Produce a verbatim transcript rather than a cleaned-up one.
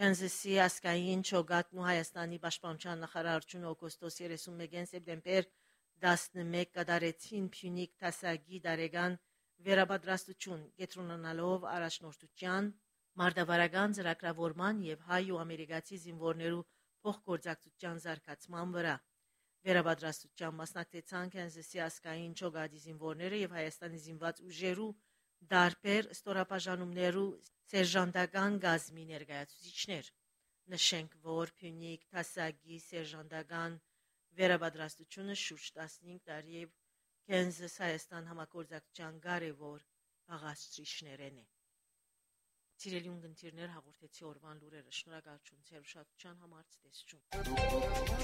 Քանզասի ասկային չոգատն ու Հայաստանի պաշտպանության նախարարությունը օգոստոս երեսունմեկին սեպտեմբեր տասնմեկ կդարեցին Փյունիկ Թասագի դարեգան վերապատրաստություն կենտրոնանալով առաջնորդության մարտավարական ծրագրավորման եւ հայ ու ամերիկացի զինվորներու փոխգործակցության զարգացման վրա։ Վերապատրաստության մասնակցեցան Քանզասի ասկային չոգատի զինվորները եւ Հայաստանի զինված ուժերու դարբեր ստորաբաժանումներու սերժանտական գազմի ներկայացուցիչներ։ Նշենք, որ Փյունիկ Թասագի սերժանտական վերապատրաստությունը շուրջ տասնհինգ տարի է Քանզաս Հայաստան համագործակցության կարևոր աղաչիչներն է։ Սիրելի ունգընտիրներ, հաղորդեցի օրվան լուրերը։ Շնորհակալություն ձեր ուշադրության համար։ Ցտեսություն։